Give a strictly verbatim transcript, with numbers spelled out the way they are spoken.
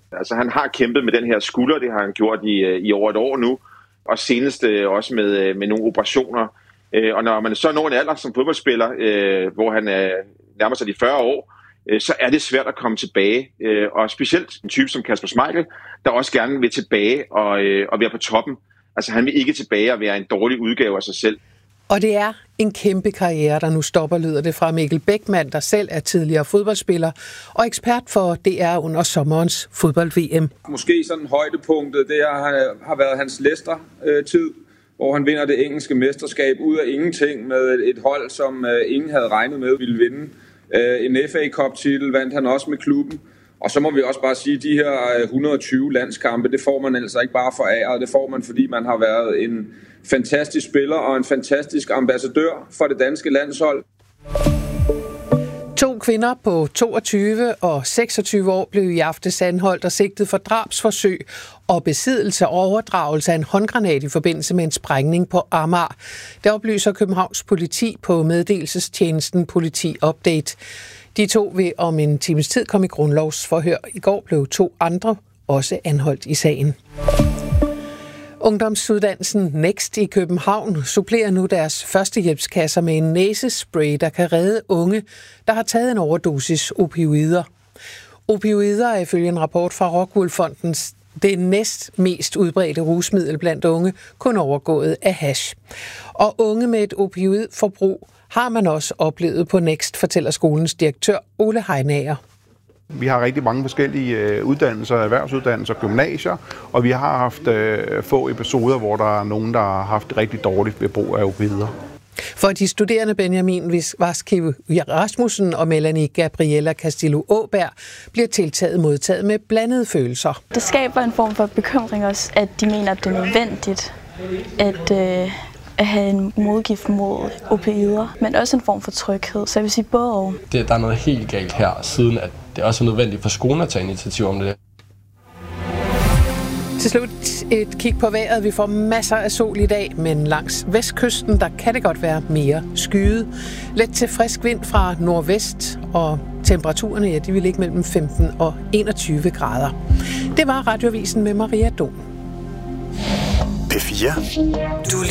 Altså han har kæmpet med den her skulder, det har han gjort i, i over et år nu, og senest øh, også med, med nogle operationer. Øh, og når man så når en alder som fodboldspiller, øh, hvor han øh, nærmer sig de fyrre år, øh, så er det svært at komme tilbage. Øh, og specielt en type som Kasper Schmeichel, der også gerne vil tilbage og, øh, og være på toppen. Altså han vil ikke tilbage og være en dårlig udgave af sig selv. Og det er en kæmpe karriere, der nu stopper, lyder det fra Mikkel Bäckman, der selv er tidligere fodboldspiller og ekspert for D R under sommerens fodbold-V M. Måske sådan højdepunktet, det er, har været hans Leicester-tid, hvor han vinder det engelske mesterskab ud af ingenting med et hold, som ingen havde regnet med ville vinde. En F A Cup-titel vandt han også med klubben. Og så må vi også bare sige, at de her et hundrede og tyve landskampe, det får man altså ikke bare foræret. Det får man, fordi man har været en fantastisk spiller og en fantastisk ambassadør for det danske landshold. To kvinder på toogtyve og seksogtyve år blev i aftes anholdt og sigtet for drabsforsøg og besiddelse og overdragelse af en håndgranat i forbindelse med en sprængning på Amager. Det oplyser Københavns politi på meddelelsestjenesten Politi Update. De to vil om en times tid komme i grundlovsforhør. I går blev to andre også anholdt i sagen. Ungdomsuddannelsen Next i København supplerer nu deres førstehjælpskasser med en næsespray, der kan redde unge, der har taget en overdosis opioider. Opioider er ifølge en rapport fra Rockwool Fonden det næst mest udbredte rusmiddel blandt unge, kun overgået af hash. Og unge med et opioidforbrug har man også oplevet på Next, fortæller skolens direktør Ole Heinager. Vi har rigtig mange forskellige uddannelser, erhvervsuddannelser, gymnasier, og vi har haft øh, få episoder, hvor der er nogen, der har haft det rigtig dårligt ved brug af opioider. For de studerende Benjamin Vaskiv Rasmussen og Melanie Gabriella Castillo Åberg bliver tiltaget modtaget med blandede følelser. Det skaber en form for bekymring også, at de mener, at det er nødvendigt at, øh, at have en modgift mod opioider, men også en form for tryghed. Så jeg vil sige både og. Det, der er noget helt galt her, siden at det også er nødvendigt for skolen at tage initiativ om det. Til slut et kig på vejret. Vi får masser af sol i dag, men langs vestkysten, der kan det godt være mere skyet. Let til frisk vind fra nordvest, og temperaturerne, ja, de vil ligge mellem femten og enogtyve grader. Det var Radioavisen med Maria Dom. P fire. Du